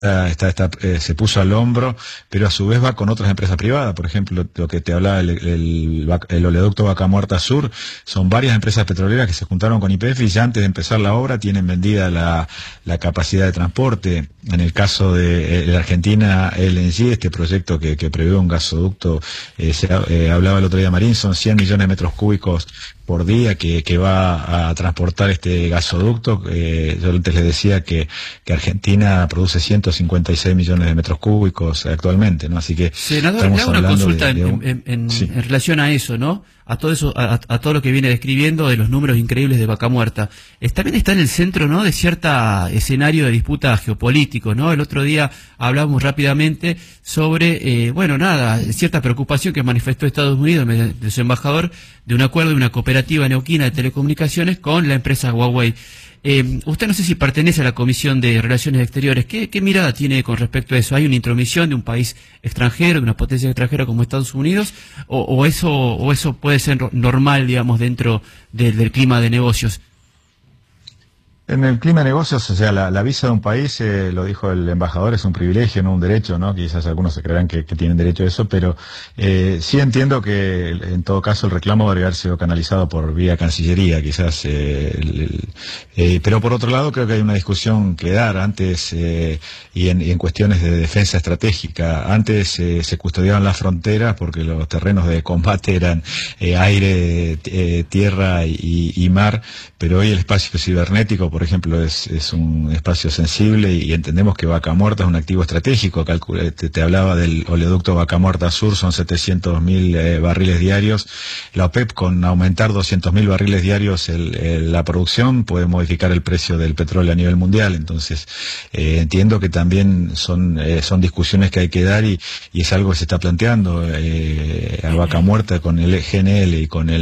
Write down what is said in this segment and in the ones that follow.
se puso al hombro, pero a su vez va con otras empresas privadas. Por ejemplo, lo que te hablaba, el oleoducto Vaca Muerta Sur, son varias empresas petroleras que se juntaron con YPF y ya antes de empezar la obra tienen vendida la capacidad de transporte. En el caso de la Argentina LNG, este proyecto que prevé un gasoducto, hablaba el otro día Marín, son 100 millones de metros cúbicos por día que va a transportar este gasoducto. Yo antes les decía que Argentina produce 156 millones de metros cúbicos actualmente, ¿no? Así que senador, le hago una consulta en relación a eso, ¿no? A todo eso, a todo lo que viene describiendo de los números increíbles de Vaca Muerta. También está en el centro, ¿no?, de cierta escenario de disputa geopolítico, ¿no? El otro día hablábamos rápidamente sobre, cierta preocupación que manifestó Estados Unidos de su embajador de un acuerdo de una cooperativa neuquina de telecomunicaciones con la empresa Huawei. Usted no sé si pertenece a la Comisión de Relaciones Exteriores. ¿Qué mirada tiene con respecto a eso? ¿Hay una intromisión de un país extranjero, de una potencia extranjera como Estados Unidos? ¿O eso puede ser normal, digamos, dentro del clima de negocios? En el clima de negocios, o sea, la visa de un país, lo dijo el embajador, es un privilegio, no un derecho, ¿no? Quizás algunos se creerán que tienen derecho a eso, pero sí entiendo que en todo caso el reclamo debería haber sido canalizado por vía Cancillería, quizás. Pero por otro lado creo que hay una discusión que dar antes y en cuestiones de defensa estratégica. Antes se custodiaban las fronteras porque los terrenos de combate eran aire, tierra y mar, pero hoy el espacio cibernético, por ejemplo, es un espacio sensible y entendemos que Vaca Muerta es un activo estratégico. Te hablaba del oleoducto Vaca Muerta Sur, son 700.000 barriles diarios. La OPEP, con aumentar 200.000 barriles diarios la producción, puede modificar el precio del petróleo a nivel mundial. Entonces, entiendo que también son discusiones que hay que dar y es algo que se está planteando. A Vaca Muerta con el GNL y con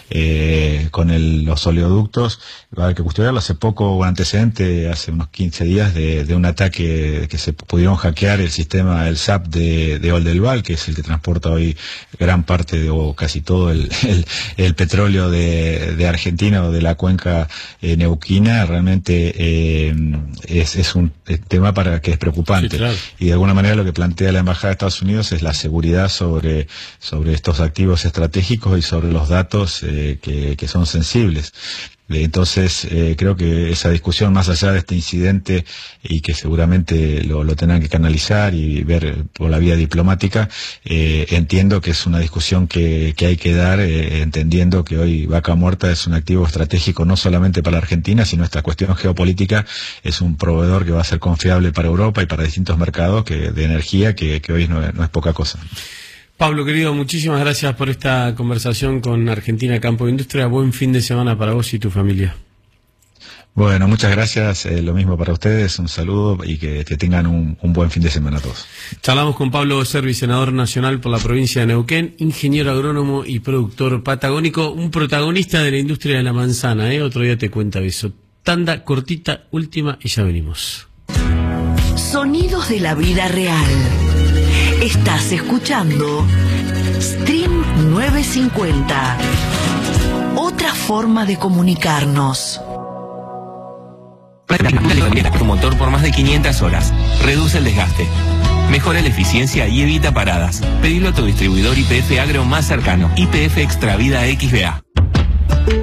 los oleoductos, va a haber que custodiarlo. Hace poco un antecedente, hace unos 15 días, de un ataque que se pudieron hackear el sistema, el SAP de Oldelval, que es el que transporta hoy gran parte o casi todo el petróleo de Argentina o de la cuenca neuquina. Realmente es un tema que es preocupante. Sí, claro. Y de alguna manera lo que plantea la Embajada de Estados Unidos es la seguridad sobre estos activos estratégicos y sobre los datos que son sensibles. Entonces, creo que esa discusión, más allá de este incidente, y que seguramente lo tendrán que canalizar y ver por la vía diplomática, entiendo que es una discusión que hay que dar, entendiendo que hoy Vaca Muerta es un activo estratégico no solamente para la Argentina, sino esta cuestión geopolítica es un proveedor que va a ser confiable para Europa y para distintos mercados de energía, que hoy no es poca cosa. Pablo, querido, muchísimas gracias por esta conversación con Argentina Campo de Industria. Buen fin de semana para vos y tu familia. Bueno, muchas gracias. Lo mismo para ustedes. Un saludo y que tengan un buen fin de semana a todos. Charlamos con Pablo Servi, senador nacional por la provincia de Neuquén, ingeniero agrónomo y productor patagónico, un protagonista de la industria de la manzana. Otro día te cuenta eso. Tanda cortita, última y ya venimos. Sonidos de la vida real. Estás escuchando Stream 950. Otra forma de comunicarnos. Tu motor por más de 500 horas. Reduce el desgaste. Mejora la eficiencia y evita paradas. Pedilo a tu distribuidor YPF Agro más cercano. YPF Extravida XBA.